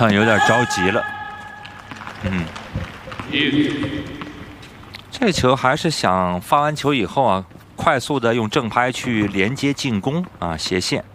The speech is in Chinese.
有点着急了。这球还是想发完球以后啊，快速的用正拍去连接进攻啊，斜线。